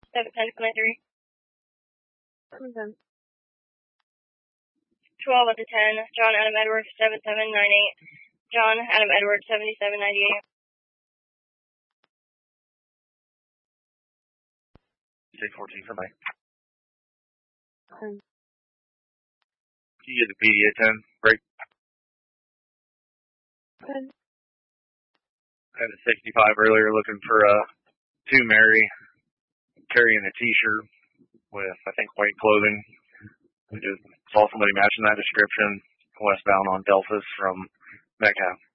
71023. Okay. 12 at the 10, John Adam Edwards 7798. John Adam Edwards 7798. J14 for Mike. Okay. Can you get the PD at 10? Break. Okay. I had a 65 earlier looking for two Mary carrying a t-shirt with, I think, white clothing. We just saw somebody matching that description westbound on Delphus from Metcalf.